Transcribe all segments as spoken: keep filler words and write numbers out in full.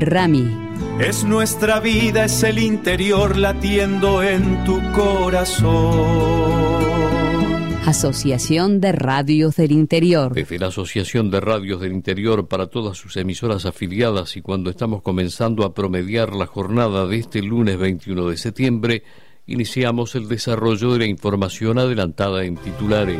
Rami. Es nuestra vida, es el interior latiendo en tu corazón. Asociación de Radios del Interior. Desde la Asociación de Radios del Interior para todas sus emisoras afiliadas, y cuando estamos comenzando a promediar la jornada de este lunes veintiuno de septiembre, iniciamos el desarrollo de la información adelantada en titulares.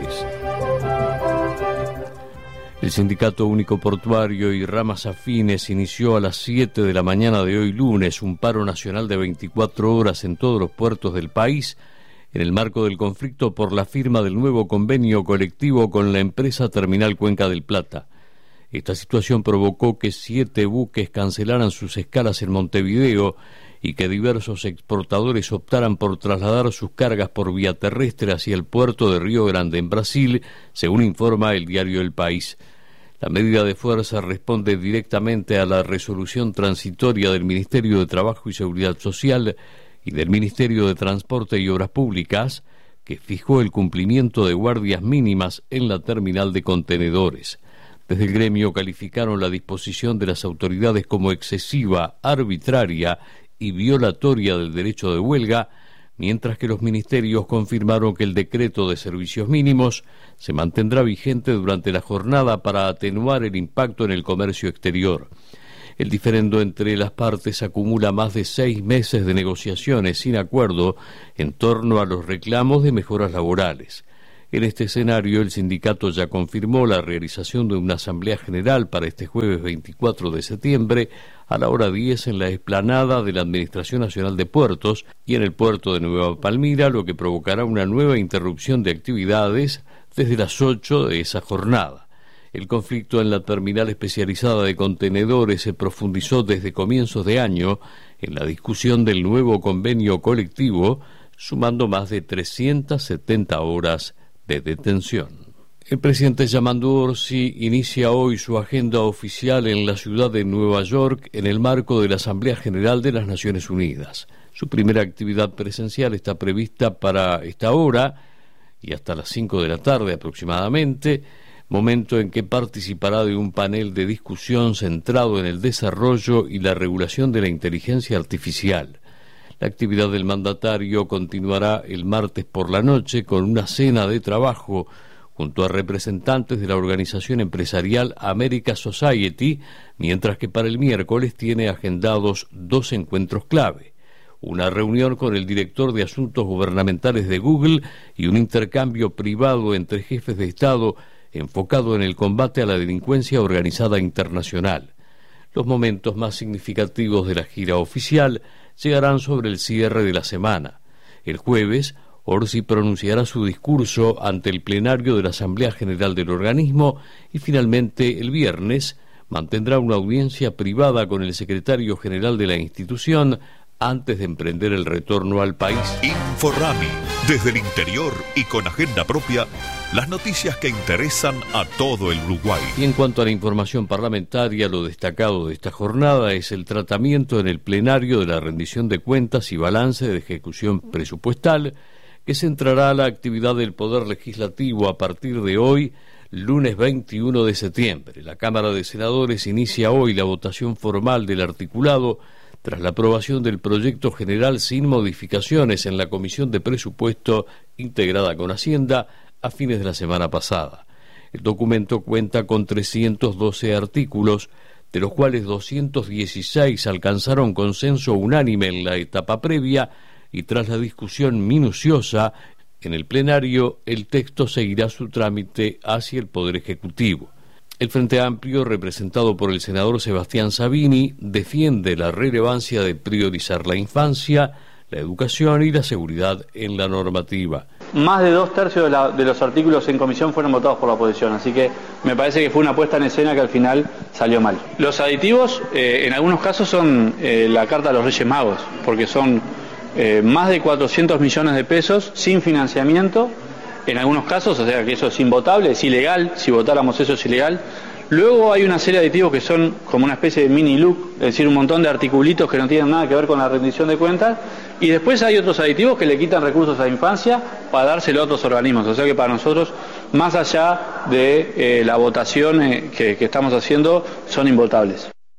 El Sindicato Único Portuario y ramas afines inició a las siete de la mañana de hoy lunes un paro nacional de veinticuatro horas en todos los puertos del país, en el marco del conflicto por la firma del nuevo convenio colectivo con la empresa Terminal Cuenca del Plata. Esta situación provocó que siete buques cancelaran sus escalas en Montevideo y que diversos exportadores optaran por trasladar sus cargas por vía terrestre hacia el puerto de Río Grande en Brasil, según informa el diario El País. La medida de fuerza responde directamente a la resolución transitoria del Ministerio de Trabajo y Seguridad Social y del Ministerio de Transporte y Obras Públicas, que fijó el cumplimiento de guardias mínimas en la terminal de contenedores. Desde el gremio calificaron la disposición de las autoridades como excesiva, arbitraria y violatoria del derecho de huelga, mientras que los ministerios confirmaron que el decreto de servicios mínimos se mantendrá vigente durante la jornada para atenuar el impacto en el comercio exterior. El diferendo entre las partes acumula más de seis meses de negociaciones sin acuerdo en torno a los reclamos de mejoras laborales. En este escenario, el sindicato ya confirmó la realización de una asamblea general para este jueves veinticuatro de septiembre a la hora diez en la explanada de la Administración Nacional de Puertos y en el puerto de Nueva Palmira, lo que provocará una nueva interrupción de actividades desde las ocho de esa jornada. El conflicto en la terminal especializada de contenedores se profundizó desde comienzos de año en la discusión del nuevo convenio colectivo, sumando más de trescientas setenta horas de detención. El presidente Yamandu Orsi inicia hoy su agenda oficial en la ciudad de Nueva York en el marco de la Asamblea General de las Naciones Unidas. Su primera actividad presencial está prevista para esta hora y hasta las cinco de la tarde aproximadamente, momento en que participará de un panel de discusión centrado en el desarrollo y la regulación de la inteligencia artificial. La actividad del mandatario continuará el martes por la noche con una cena de trabajo junto a representantes de la organización empresarial America Society, mientras que para el miércoles tiene agendados dos encuentros clave: una reunión con el director de Asuntos Gubernamentales de Google y un intercambio privado entre jefes de Estado enfocado en el combate a la delincuencia organizada internacional. Los momentos más significativos de la gira oficial llegarán sobre el cierre de la semana. El jueves, Orsi pronunciará su discurso ante el plenario de la Asamblea General del organismo y finalmente el viernes mantendrá una audiencia privada con el secretario general de la institución antes de emprender el retorno al país. Inforrami, desde el interior y con agenda propia, las noticias que interesan a todo el Uruguay. Y en cuanto a la información parlamentaria, lo destacado de esta jornada es el tratamiento en el plenario de la rendición de cuentas y balance de ejecución presupuestal, que centrará la actividad del Poder Legislativo a partir de hoy, lunes veintiuno de septiembre. La Cámara de Senadores inicia hoy la votación formal del articulado tras la aprobación del proyecto general sin modificaciones en la Comisión de Presupuesto integrada con Hacienda a fines de la semana pasada. El documento cuenta con trescientos doce artículos, de los cuales doscientos dieciséis alcanzaron consenso unánime en la etapa previa, y tras la discusión minuciosa en el plenario, el texto seguirá su trámite hacia el Poder Ejecutivo. El Frente Amplio, representado por el senador Sebastián Sabini, defiende la relevancia de priorizar la infancia, la educación y la seguridad en la normativa. Más de dos tercios de, la, de los artículos en comisión fueron votados por la oposición, así que me parece que fue una puesta en escena que al final salió mal. Los aditivos, eh, en algunos casos, son eh, la carta a los Reyes Magos, porque son eh, más de cuatrocientos millones de pesos sin financiamiento, en algunos casos, o sea que eso es invotable, es ilegal, si votáramos eso es ilegal. Luego hay una serie de aditivos que son como una especie de mini look, es decir, un montón de articulitos que no tienen nada que ver con la rendición de cuentas, y después hay otros aditivos que le quitan recursos a la infancia para dárselo a otros organismos, o sea que para nosotros, más allá de eh, la votación eh, que, que estamos haciendo, son invotables.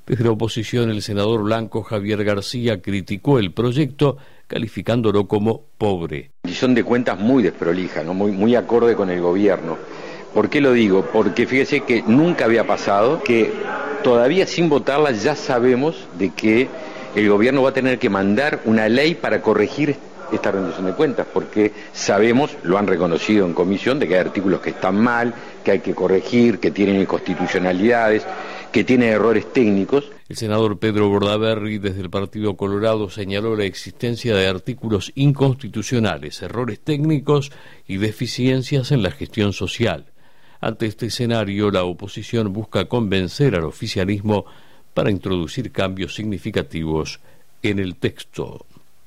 Desde la oposición, el senador blanco Javier García criticó el proyecto, calificándolo como pobre. Rendición de cuentas muy desprolija, ¿no? muy, muy acorde con el gobierno. ¿Por qué lo digo? Porque fíjese que nunca había pasado que todavía sin votarla ya sabemos de que el gobierno va a tener que mandar una ley para corregir esta rendición de cuentas, porque sabemos, lo han reconocido en comisión, de que hay artículos que están mal, que hay que corregir, que tienen inconstitucionalidades, que tienen errores técnicos. El senador Pedro Bordaberry, desde el Partido Colorado, señaló la existencia de artículos inconstitucionales, errores técnicos y deficiencias en la gestión social. Ante este escenario, la oposición busca convencer al oficialismo para introducir cambios significativos en el texto.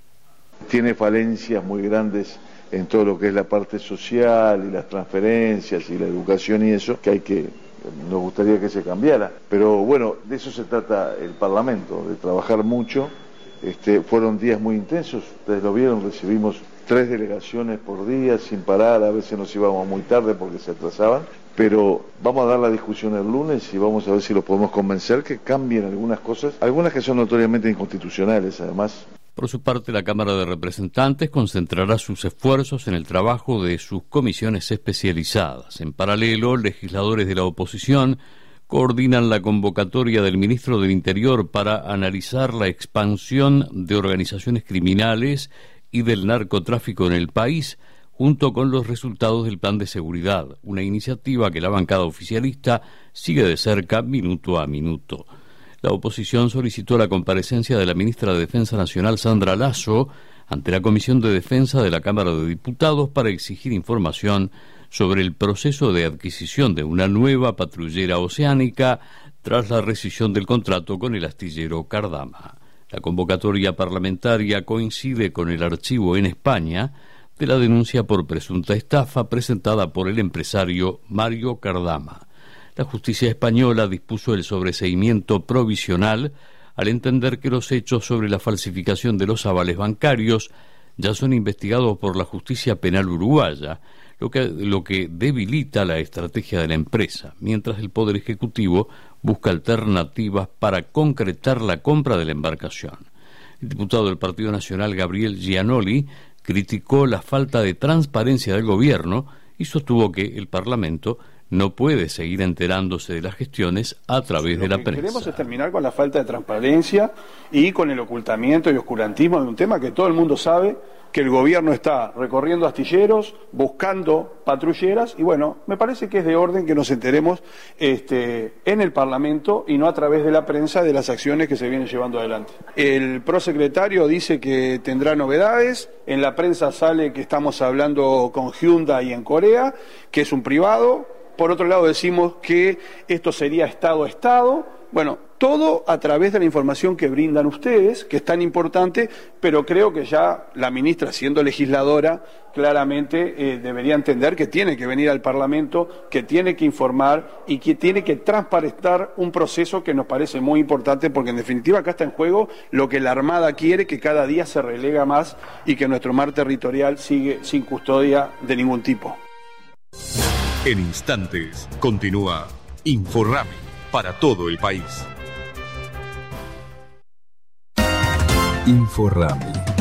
Tiene falencias muy grandes en todo lo que es la parte social y las transferencias y la educación y eso, que hay que, nos gustaría que se cambiara. Pero bueno, de eso se trata el Parlamento, de trabajar mucho. Este, fueron días muy intensos, ustedes lo vieron, recibimos tres delegaciones por día sin parar, a veces nos íbamos muy tarde porque se atrasaban, pero vamos a dar la discusión el lunes y vamos a ver si los podemos convencer que cambien algunas cosas, algunas que son notoriamente inconstitucionales además. Por su parte, la Cámara de Representantes concentrará sus esfuerzos en el trabajo de sus comisiones especializadas. En paralelo, legisladores de la oposición coordinan la convocatoria del ministro del Interior para analizar la expansión de organizaciones criminales y del narcotráfico en el país, junto con los resultados del Plan de Seguridad, una iniciativa que la bancada oficialista sigue de cerca minuto a minuto. La oposición solicitó la comparecencia de la ministra de Defensa Nacional, Sandra Lasso, ante la Comisión de Defensa de la Cámara de Diputados para exigir información sobre el proceso de adquisición de una nueva patrullera oceánica tras la rescisión del contrato con el astillero Cardama. La convocatoria parlamentaria coincide con el archivo en España de la denuncia por presunta estafa presentada por el empresario Mario Cardama. La justicia española dispuso el sobreseimiento provisional al entender que los hechos sobre la falsificación de los avales bancarios ya son investigados por la justicia penal uruguaya, lo que, lo que debilita la estrategia de la empresa, mientras el Poder Ejecutivo busca alternativas para concretar la compra de la embarcación. El diputado del Partido Nacional, Gabriel Gianoli, criticó la falta de transparencia del gobierno y sostuvo que el Parlamento no puede seguir enterándose de las gestiones a través de la prensa. Lo que queremos es terminar con la falta de transparencia y con el ocultamiento y oscurantismo de un tema que todo el mundo sabe, que el gobierno está recorriendo astilleros, buscando patrulleras, y bueno, me parece que es de orden que nos enteremos este, en el Parlamento y no a través de la prensa de las acciones que se vienen llevando adelante. El prosecretario dice que tendrá novedades, en la prensa sale que estamos hablando con Hyundai en Corea, que es un privado. Por otro lado decimos que esto sería Estado a Estado. Bueno, todo a través de la información que brindan ustedes, que es tan importante, pero creo que ya la ministra, siendo legisladora, claramente eh, debería entender que tiene que venir al Parlamento, que tiene que informar y que tiene que transparentar un proceso que nos parece muy importante, porque en definitiva acá está en juego lo que la Armada quiere, que cada día se relega más y que nuestro mar territorial sigue sin custodia de ningún tipo. En instantes, continúa Inforrami para todo el país. Inforrami.